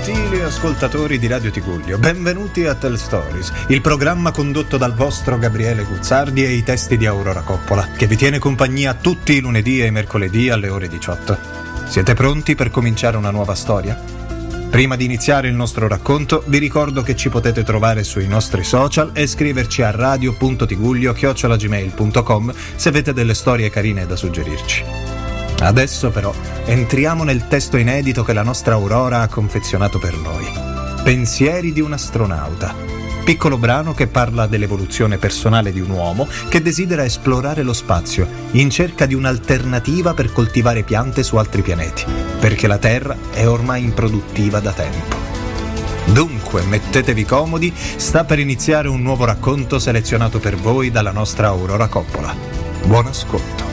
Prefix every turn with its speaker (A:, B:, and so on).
A: Gentili ascoltatori di Radio Tigullio, benvenuti a Tell Stories, il programma condotto dal vostro Gabriele Guzzardi e i testi di Aurora Coppola, che vi tiene compagnia tutti i lunedì e i mercoledì alle ore 18. Siete pronti per cominciare una nuova storia? Prima di iniziare il nostro racconto, vi ricordo che ci potete trovare sui nostri social e scriverci a radio.tigullio@gmail.com se avete delle storie carine da suggerirci. Adesso però entriamo nel testo inedito che la nostra Aurora ha confezionato per noi. Pensieri di un astronauta. Piccolo brano che parla dell'evoluzione personale di un uomo che desidera esplorare lo spazio in cerca di un'alternativa per coltivare piante su altri pianeti, perché la Terra è ormai improduttiva da tempo. Dunque, mettetevi comodi, sta per iniziare un nuovo racconto selezionato per voi dalla nostra Aurora Coppola. Buon ascolto.